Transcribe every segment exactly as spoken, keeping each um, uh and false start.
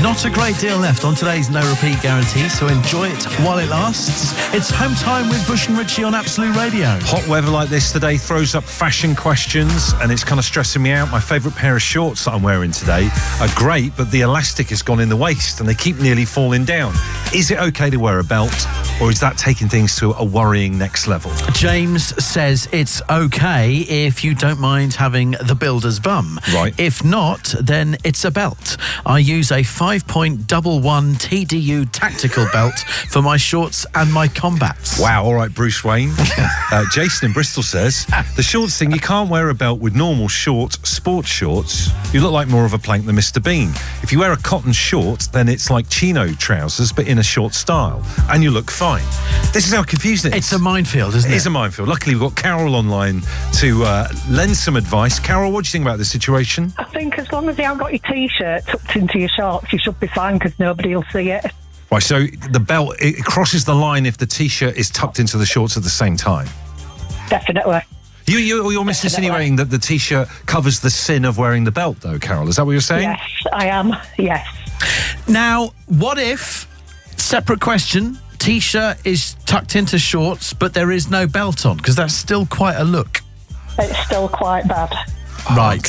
Not a great deal left on today's no repeat guarantee, so enjoy it while it lasts. It's Home Time with Bush and Richie on Absolute Radio. Hot weather like this today throws up fashion questions, and it's kind of stressing me out. My favourite pair of shorts that I'm wearing today are great, but the elastic has gone in the waist and they keep nearly falling down. Is it okay to wear a belt, or is that taking things to a worrying next level? James says it's okay if you don't mind having the builder's bum. Right. If not, then it's a belt. I use a five point one one T D U tactical belt for my shorts and my combats. Wow, all right, Bruce Wayne. uh, Jason in Bristol says, the shorts thing, you can't wear a belt with normal short sports shorts. You look like more of a plank than Mister Bean. If you wear a cotton short, then it's like chino trousers, but in a short style, and you look fine. This is how confusing it is. It's a minefield, isn't it? It is a minefield. Luckily, we've got Carol online to uh, lend some advice. Carol, what do you think about this situation? I think as long as you haven't got your T-shirt tucked into your shorts, you should be fine because nobody will see it. Right, so the belt, it crosses the line if the T-shirt is tucked into the shorts at the same time. Definitely. You, you, you're misinsinuating that the T-shirt covers the sin of wearing the belt, though, Carol. Is that what you're saying? Yes, I am. Yes. Now, what if, separate question, T-shirt is tucked into shorts, but there is no belt on? Because that's still quite a look. It's still quite bad. Right.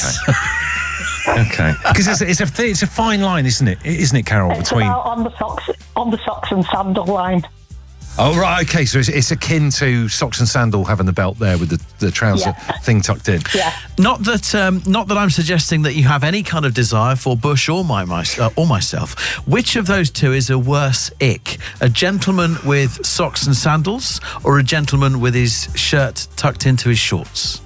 Okay. Okay. Because it's, it's, a, it's a fine line, isn't it? Isn't it, Carol? It's between about on the socks, on the socks and sandal line. Oh, right, okay, so it's, it's akin to socks and sandal having the belt there with the, the trouser Yeah. thing tucked in. Yeah. Not that, um, not that I'm suggesting that you have any kind of desire for Bush or my, my uh, or myself. Which of those two is a worse ick? A gentleman with socks and sandals, or a gentleman with his shirt tucked into his shorts?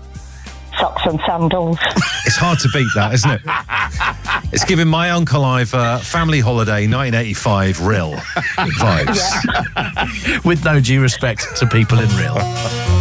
Socks and sandals. It's hard to beat that, isn't it? It's giving my Uncle Ivor Family Holiday nineteen eighty-five real vibes. With no due respect to people in real.